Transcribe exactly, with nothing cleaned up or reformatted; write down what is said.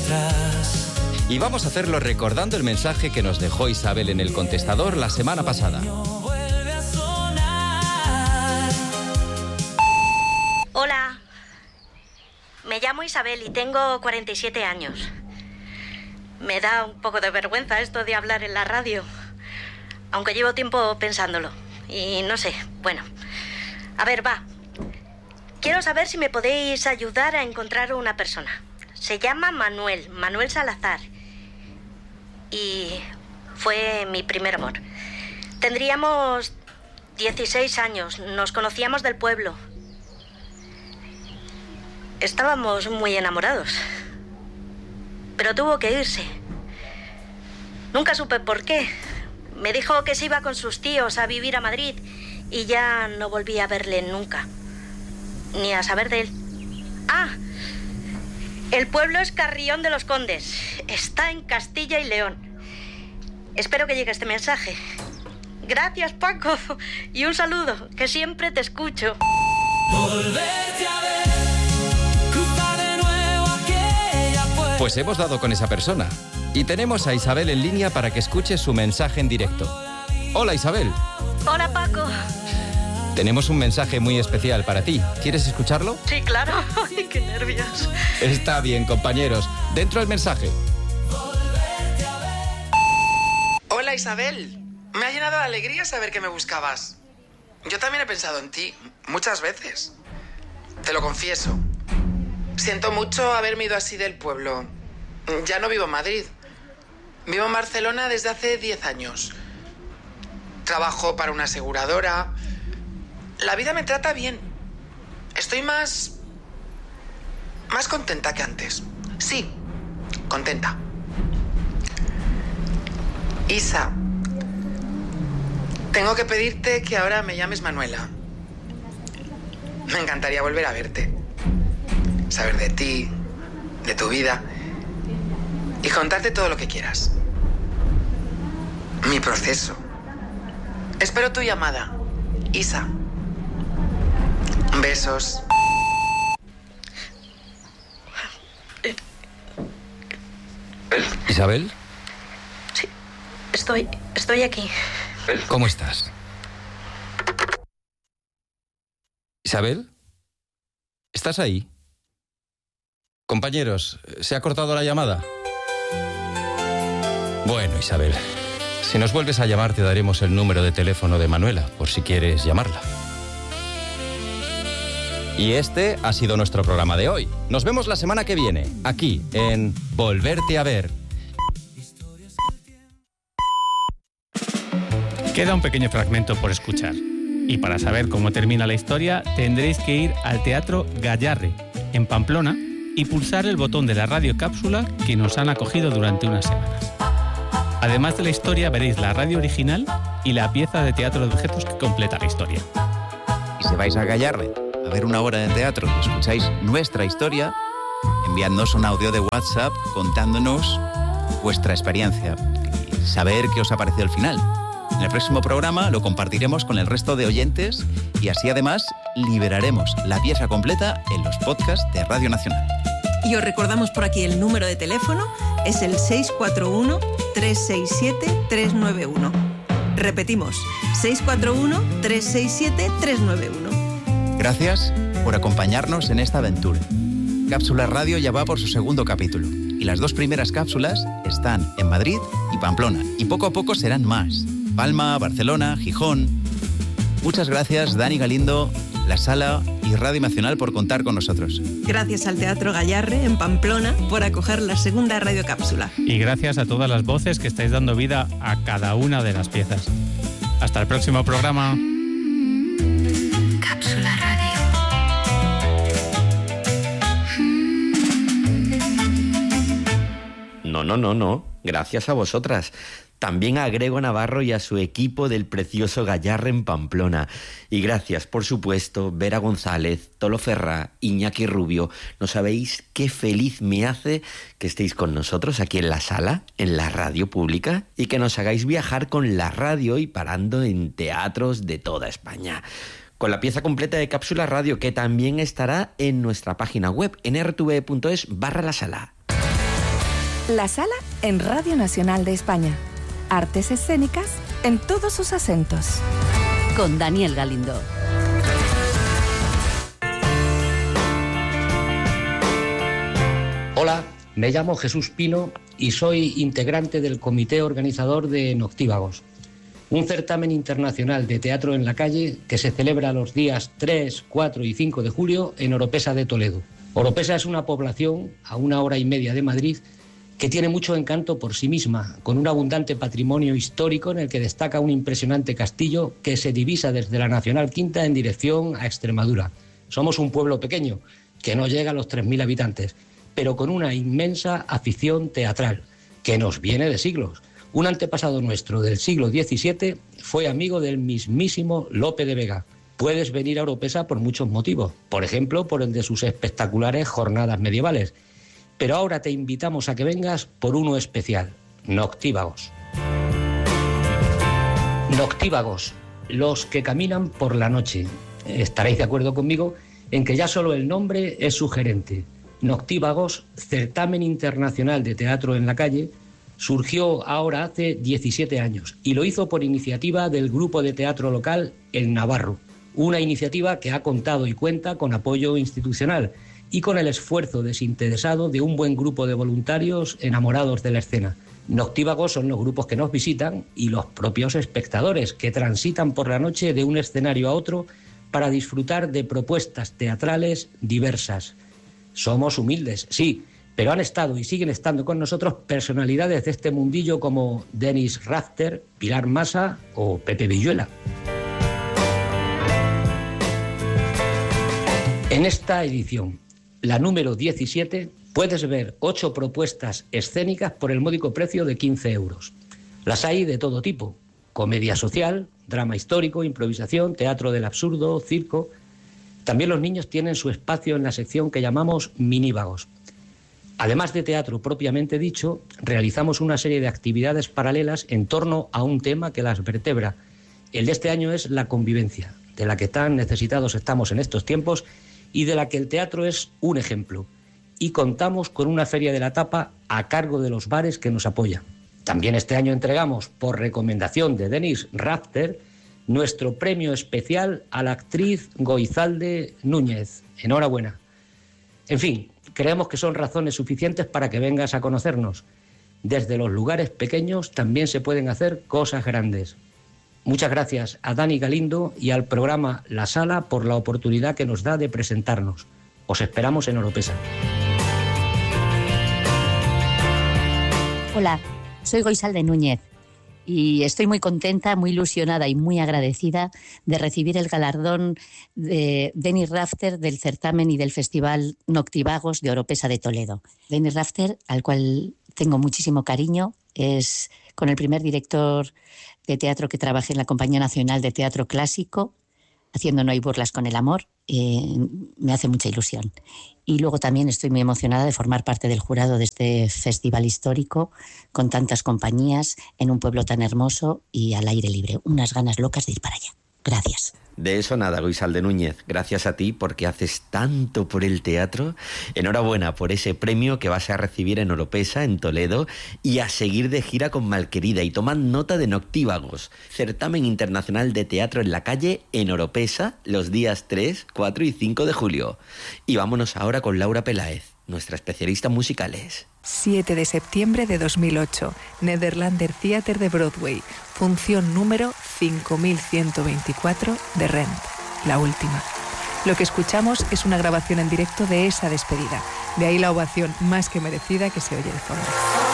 atrás. Y vamos a hacerlo recordando el mensaje que nos dejó Isabel en el contestador la semana pasada. Hola, me llamo Isabel y tengo cuarenta y siete años. Me da un poco de vergüenza esto de hablar en la radio, aunque llevo tiempo pensándolo. Y no sé, bueno, a ver, va. Quiero saber si me podéis ayudar a encontrar a una persona. Se llama Manuel, Manuel Salazar. Y fue mi primer amor. Tendríamos dieciséis años, nos conocíamos del pueblo. Estábamos muy enamorados. Pero tuvo que irse. Nunca supe por qué. Me dijo que se iba con sus tíos a vivir a Madrid y ya no volví a verle nunca. Ni a saber de él. Ah, el pueblo es Carrión de los Condes. Está en Castilla y León. Espero que llegue este mensaje. Gracias, Paco. Y un saludo, que siempre te escucho. Volverte a ver. Pues hemos dado con esa persona y tenemos a Isabel en línea para que escuche su mensaje en directo. Hola, Isabel. Hola, Paco. Tenemos un mensaje muy especial para ti. ¿Quieres escucharlo? Sí, claro. Ay, qué nervios. Está bien, compañeros. Dentro del mensaje. Hola, Isabel. Me ha llenado de alegría saber que me buscabas. Yo también he pensado en ti, muchas veces. Te lo confieso. Siento mucho haberme ido así del pueblo. Ya no vivo en Madrid. Vivo en Barcelona desde hace diez años. Trabajo para una aseguradora. La vida me trata bien. Estoy más... más contenta que antes. Sí, contenta. Isa, tengo que pedirte que ahora me llames Manuela. Me encantaría volver a verte. Saber de ti, de tu vida y contarte todo lo que quieras. Mi proceso. Espero tu llamada, Isa. Besos. ¿Isabel? Sí, estoy, estoy aquí. ¿Cómo estás? ¿Isabel? ¿Estás ahí? Compañeros, ¿se ha cortado la llamada? Bueno, Isabel, si nos vuelves a llamar te daremos el número de teléfono de Manuela, por si quieres llamarla. Y este ha sido nuestro programa de hoy. Nos vemos la semana que viene, aquí, en Volverte a Ver. Queda un pequeño fragmento por escuchar. Y para saber cómo termina la historia, tendréis que ir al Teatro Gayarre, en Pamplona, y pulsar el botón de la radio cápsula que nos han acogido durante unas semanas. Además de la historia, veréis la radio original y la pieza de teatro de objetos que completa la historia. Y si vais a Gayarre a ver una obra de teatro y escucháis nuestra historia, enviadnos un audio de WhatsApp contándonos vuestra experiencia y saber qué os ha parecido el final. En el próximo programa lo compartiremos con el resto de oyentes y así además liberaremos la pieza completa en los podcasts de Radio Nacional. Y os recordamos por aquí el número de teléfono, es el seis cuatro uno, tres seis siete, tres nueve uno. Repetimos, seis cuatro uno, tres seis siete, tres nueve uno. Gracias por acompañarnos en esta aventura. Cápsula Radio ya va por su segundo capítulo y las dos primeras cápsulas están en Madrid y Pamplona y poco a poco serán más. Palma, Barcelona, Gijón. Muchas gracias, Dani Galindo, La Sala y Radio Nacional por contar con nosotros. Gracias al Teatro Gayarre en Pamplona por acoger la segunda radiocápsula. Y gracias a todas las voces que estáis dando vida a cada una de las piezas. Hasta el próximo programa. Cápsula Radio. No, no, no, no. Gracias a vosotras. También a Grego Navarro y a su equipo del precioso Gayarre en Pamplona. Y gracias, por supuesto, Vera González, Tolo Ferrá, Iñaki Rubio. No sabéis qué feliz me hace que estéis con nosotros aquí en la sala, en la radio pública, y que nos hagáis viajar con la radio y parando en teatros de toda España. Con la pieza completa de Cápsula Radio, que también estará en nuestra página web, en r t v punto es barra la sala. La Sala en Radio Nacional de España. Artes escénicas en todos sus acentos. Con Daniel Galindo. Hola, me llamo Jesús Pino y soy integrante del comité organizador de Noctívagos, un certamen internacional de teatro en la calle que se celebra los días tres, cuatro y cinco de julio en Oropesa de Toledo. Oropesa es una población a una hora y media de Madrid que tiene mucho encanto por sí misma, con un abundante patrimonio histórico en el que destaca un impresionante castillo que se divisa desde la Nacional Quinta en dirección a Extremadura. Somos un pueblo pequeño, que no llega a los tres mil habitantes, pero con una inmensa afición teatral, que nos viene de siglos. Un antepasado nuestro del siglo diecisiete fue amigo del mismísimo Lope de Vega. Puedes venir a Oropesa por muchos motivos, por ejemplo, por el de sus espectaculares jornadas medievales. Pero ahora te invitamos a que vengas por uno especial, Noctívagos. Noctívagos, los que caminan por la noche. Estaréis de acuerdo conmigo en que ya solo el nombre es sugerente. Noctívagos, certamen internacional de teatro en la calle, surgió ahora hace diecisiete años y lo hizo por iniciativa del grupo de teatro local El Navarro, una iniciativa que ha contado y cuenta con apoyo institucional y con el esfuerzo desinteresado de un buen grupo de voluntarios enamorados de la escena. Noctívagos son los grupos que nos visitan y los propios espectadores que transitan por la noche de un escenario a otro para disfrutar de propuestas teatrales diversas. Somos humildes, sí, pero han estado y siguen estando con nosotros personalidades de este mundillo como Dennis Rafter, Pilar Massa o Pepe Villuela. En esta edición, la número diecisiete, puedes ver ocho propuestas escénicas por el módico precio de quince euros. Las hay de todo tipo: comedia social, drama histórico, improvisación, teatro del absurdo, circo. También los niños tienen su espacio en la sección que llamamos Minívagos. Además de teatro propiamente dicho, realizamos una serie de actividades paralelas en torno a un tema que las vertebra. El de este año es la convivencia, de la que tan necesitados estamos en estos tiempos y de la que el teatro es un ejemplo. Y contamos con una feria de la tapa a cargo de los bares que nos apoyan. También este año entregamos, por recomendación de Dennis Rafter, nuestro premio especial a la actriz Goizalde Núñez. Enhorabuena. En fin, creemos que son razones suficientes para que vengas a conocernos. Desde los lugares pequeños también se pueden hacer cosas grandes. Muchas gracias a Dani Galindo y al programa La Sala por la oportunidad que nos da de presentarnos. Os esperamos en Oropesa. Hola, soy Goizalde Núñez y estoy muy contenta, muy ilusionada y muy agradecida de recibir el galardón de Dennis Rafter del certamen y del Festival Noctívagos de Oropesa de Toledo. Dennis Rafter, al cual tengo muchísimo cariño, es con el primer director de teatro que trabajé en la Compañía Nacional de Teatro Clásico, haciendo No hay burlas con el amor. Eh, me hace mucha ilusión. Y luego también estoy muy emocionada de formar parte del jurado de este festival histórico con tantas compañías en un pueblo tan hermoso y al aire libre. Unas ganas locas de ir para allá. Gracias. De eso nada, Goizalde Núñez. Gracias a ti porque haces tanto por el teatro. Enhorabuena por ese premio que vas a recibir en Oropesa, en Toledo, y a seguir de gira con Malquerida. Y tomad nota de Noctívagos, certamen internacional de teatro en la calle en Oropesa, los días tres, cuatro y cinco de julio. Y vámonos ahora con Laura Peláez, nuestra especialista en musicales. siete de septiembre de dos mil ocho, Nederlander Theater de Broadway, función número cinco mil ciento veinticuatro de Rent, la última. Lo que escuchamos es una grabación en directo de esa despedida, de ahí la ovación más que merecida que se oye de fondo.